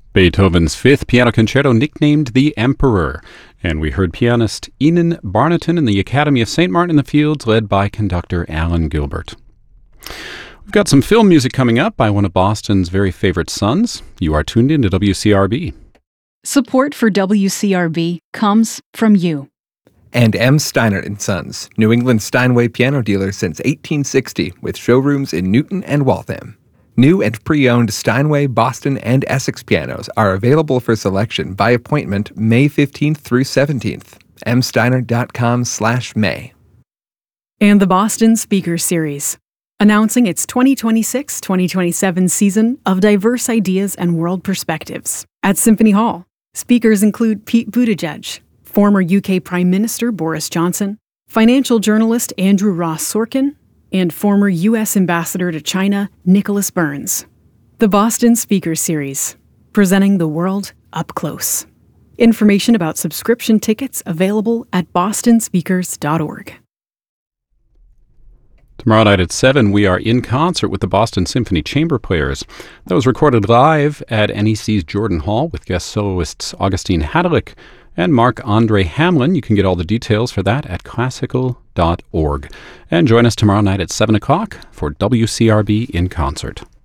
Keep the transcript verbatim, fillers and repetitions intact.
Beethoven's Fifth Piano Concerto, nicknamed the Emperor. And we heard pianist Enon Barnaton in the Academy of Saint Martin in the Fields, led by conductor Alan Gilbert. We've got some film music coming up by one of Boston's very favorite sons. You are tuned in to W C R B. Support for W C R B comes from you. And M. Steiner and Sons, New England Steinway piano dealer since eighteen sixty, with showrooms in Newton and Waltham. New and pre-owned Steinway, Boston, and Essex pianos are available for selection by appointment May fifteenth through seventeenth. m steiner dot com slash may. And the Boston Speaker Series, announcing its twenty twenty-six twenty twenty-seven season of diverse ideas and world perspectives. At Symphony Hall, speakers include Pete Buttigieg, former U K Prime Minister Boris Johnson, financial journalist Andrew Ross Sorkin, and former U S Ambassador to China Nicholas Burns. The Boston Speaker Series, presenting the world up close. Information about subscription tickets available at boston speakers dot org. Tomorrow night at seven, we are in concert with the Boston Symphony Chamber Players. That was recorded live at N E C's Jordan Hall with guest soloists Augustine Hadalick and Marc-Andre Hamlin. You can get all the details for that at classical dot org. And join us tomorrow night at seven o'clock for W C R B In Concert.